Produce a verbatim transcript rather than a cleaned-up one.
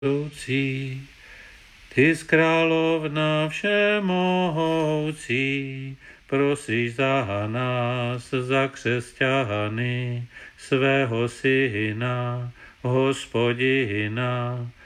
Ty z královna všemohoucí, prosíš za nás, za křesťany, svého syna, Hospodina,